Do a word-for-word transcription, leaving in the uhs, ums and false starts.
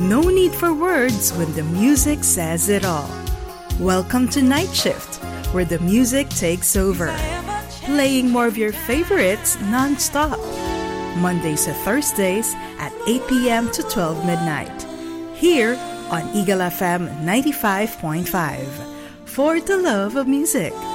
No need for words when the music says it all. Welcome to Night Shift, where the music takes over. Playing more of your favorites non-stop. Mondays to Thursdays at eight p.m. to twelve midnight. Here on Eagle F M ninety-five point five. For the love of music.